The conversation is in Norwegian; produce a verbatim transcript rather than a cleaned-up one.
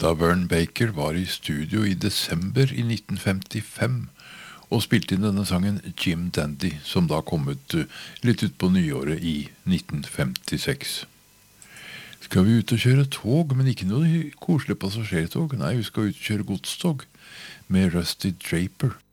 da Vern Baker var i studio i desember i nitten femtifem og spilte inn denne sangen Jim Dandy, som da kom ut litt ut på nyåret i nitten femtiseks. Skal vi ut og kjøre tog, men ikke noe koselig passasjertog? Nei, vi skal ut og kjøre godstog med Rusty Draper.